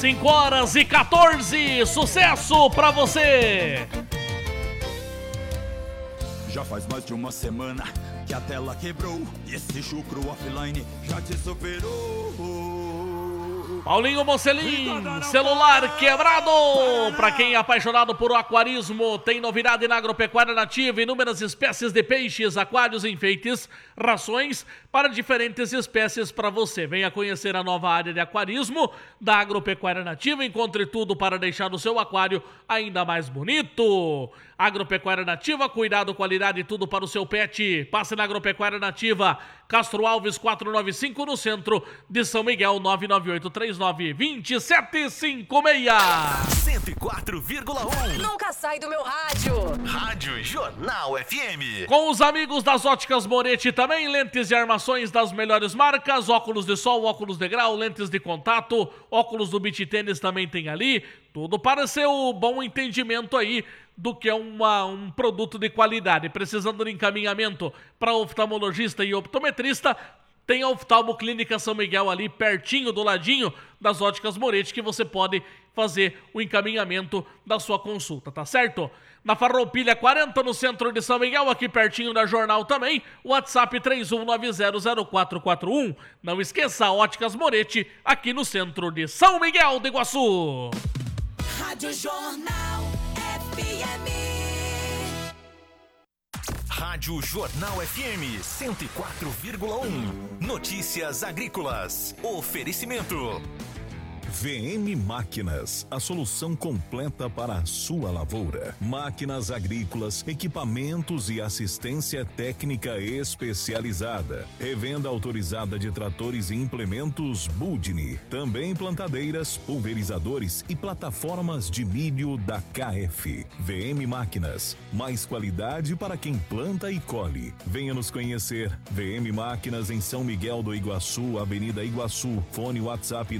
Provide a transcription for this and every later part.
5h14, sucesso pra você! Já faz mais de uma semana que a tela quebrou e esse chucro offline já te superou. Paulinho Mocelin, celular quebrado! Para quem é apaixonado por aquarismo, tem novidade na Agropecuária Nativa, inúmeras espécies de peixes, aquários, enfeites, rações para diferentes espécies para você. Venha conhecer a nova área de aquarismo da Agropecuária Nativa, encontre tudo para deixar o seu aquário ainda mais bonito. Agropecuária Nativa, cuidado, qualidade e tudo para o seu pet. Passe na Agropecuária Nativa, Castro Alves 495, no centro de São Miguel, 998392756. 104,1. Nunca sai do meu rádio. Rádio Jornal FM. Com os amigos das Óticas Moretti também, lentes e armações das melhores marcas, óculos de sol, óculos de grau, lentes de contato, óculos do beach tênis também tem ali, tudo para seu bom entendimento aí do que é um produto de qualidade. Precisando de encaminhamento para oftalmologista e optometrista, tem a Oftalmo Clínica São Miguel ali pertinho, do ladinho das Óticas Moretti, que você pode fazer o encaminhamento da sua consulta, tá certo? Na Farroupilha 40, no centro de São Miguel, aqui pertinho da Jornal também, WhatsApp 31900441. Não esqueça, Óticas Moretti, aqui no centro de São Miguel do Iguaçu. Rádio Jornal FM. Rádio Jornal FM 104,1. Notícias agrícolas. Oferecimento. VM Máquinas, a solução completa para a sua lavoura. Máquinas agrícolas, equipamentos e assistência técnica especializada. Revenda autorizada de tratores e implementos Budni. Também plantadeiras, pulverizadores e plataformas de milho da KF. VM Máquinas, mais qualidade para quem planta e colhe. Venha nos conhecer. VM Máquinas em São Miguel do Iguaçu, Avenida Iguaçu. Fone WhatsApp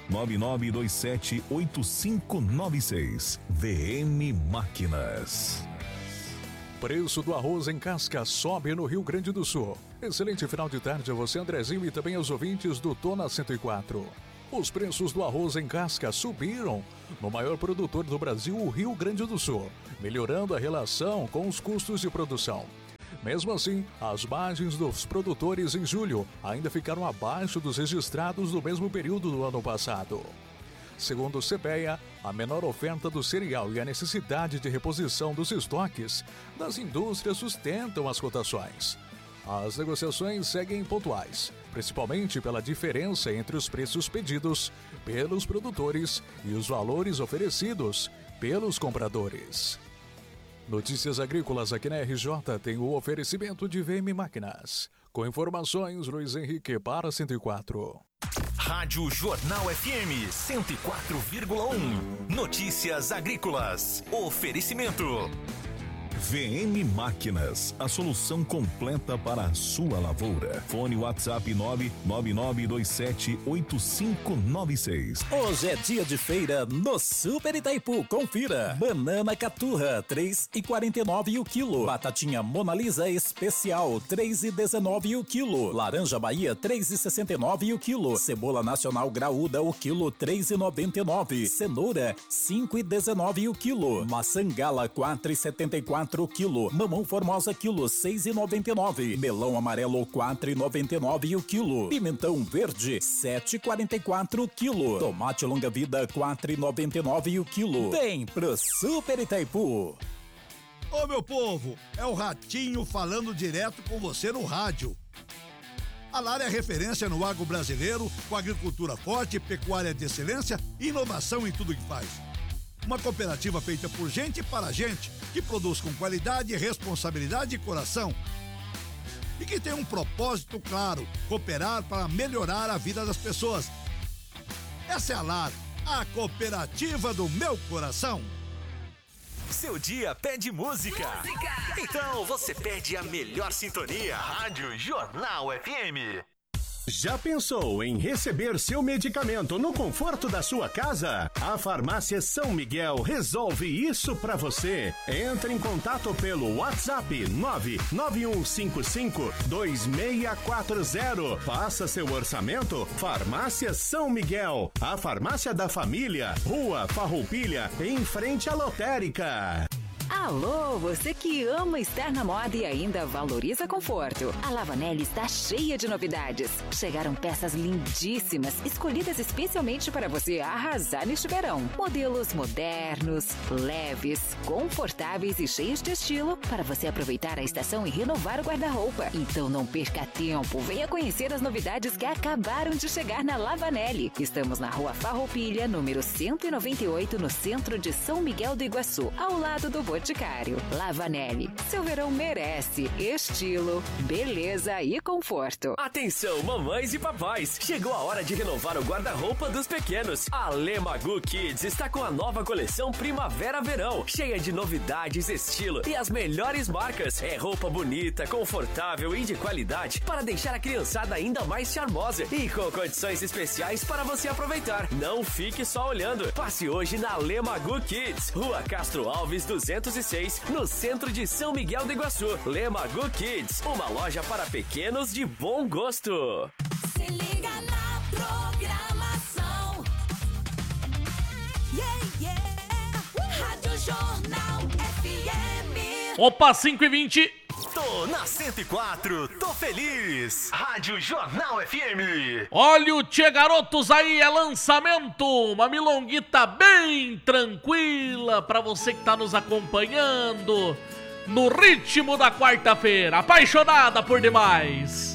999278596. VM Máquinas. Preço do arroz em casca sobe no Rio Grande do Sul. Excelente final de tarde a você, Andrezinho, e também aos ouvintes do Tona 104. Os preços do arroz em casca subiram no maior produtor do Brasil, o Rio Grande do Sul, melhorando a relação com os custos de produção. Mesmo assim, as margens dos produtores em julho ainda ficaram abaixo dos registrados no mesmo período do ano passado. Segundo o CPEA, a menor oferta do cereal e a necessidade de reposição dos estoques das indústrias sustentam as cotações. As negociações seguem pontuais, principalmente pela diferença entre os preços pedidos pelos produtores e os valores oferecidos pelos compradores. Notícias agrícolas aqui na RJ tem o oferecimento de VM Máquinas. Com informações, Luiz Henrique para 104. Rádio Jornal FM 104,1. Notícias agrícolas. Oferecimento. VM Máquinas, a solução completa para a sua lavoura. Fone WhatsApp 999278596. Hoje é dia de feira no Super Itaipu. Confira. Banana caturra, 3,49 o quilo. Batatinha Mona Lisa especial, 3,19 o quilo. Laranja Bahia, 3,69 o quilo. Cebola nacional graúda, o quilo, 3,99. Cenoura, 5,19 o quilo. Maçã gala, 4,74 o quilo. Mamão formosa, quilo, 6,99. Melão amarelo, 4,99 o quilo. Pimentão verde, 7,44 o quilo. Tomate longa vida, 4,99 o quilo. Vem pro Super Itaipu. Ô meu povo, é o Ratinho falando direto com você no rádio. A Lar é referência no agro brasileiro, com agricultura forte, pecuária de excelência e inovação em tudo que faz. Uma cooperativa feita por gente e para gente, que produz com qualidade, responsabilidade e coração. E que tem um propósito claro, cooperar para melhorar a vida das pessoas. Essa é a Lar, a cooperativa do meu coração. Seu dia pede música. Então você pede a melhor sintonia. Rádio Jornal FM. Já pensou em receber seu medicamento no conforto da sua casa? A Farmácia São Miguel resolve isso para você. Entre em contato pelo WhatsApp 991552640. Faça seu orçamento. Farmácia São Miguel, a farmácia da família. Rua Farroupilha, em frente à lotérica. Alô, você que ama estar na moda e ainda valoriza conforto. A Lavanelli está cheia de novidades. Chegaram peças lindíssimas, escolhidas especialmente para você arrasar neste verão. Modelos modernos, leves, confortáveis e cheios de estilo para você aproveitar a estação e renovar o guarda-roupa. Então não perca tempo, venha conhecer as novidades que acabaram de chegar na Lavanelli. Estamos na Rua Farroupilha, número 198, no centro de São Miguel do Iguaçu, ao lado do Boticário. Lavanelli, seu verão merece estilo, beleza e conforto. Atenção, mamães e papais, chegou a hora de renovar o guarda-roupa dos pequenos. A Lemagu Kids está com a nova coleção Primavera-Verão, cheia de novidades, estilo e as melhores marcas. É roupa bonita, confortável e de qualidade para deixar a criançada ainda mais charmosa e com condições especiais para você aproveitar. Não fique só olhando. Passe hoje na Lemagu Kids, Rua Castro Alves 206, no centro de São Miguel do Iguaçu. Lemagu Kids, uma loja para pequenos de bom gosto. Se liga na programação. Rádio Jornal FM. Opa, 5h20. Tô na 104, tô feliz. Rádio Jornal FM. Olha o Tchê Garotos aí, é lançamento. Uma milonguita bem tranquila pra você que tá nos acompanhando no ritmo da quarta-feira. Apaixonada por demais.